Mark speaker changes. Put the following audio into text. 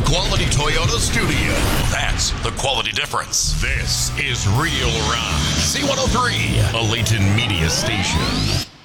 Speaker 1: quality Toyota studio. That's the quality difference. This is Real Rock C103, a Layton media station.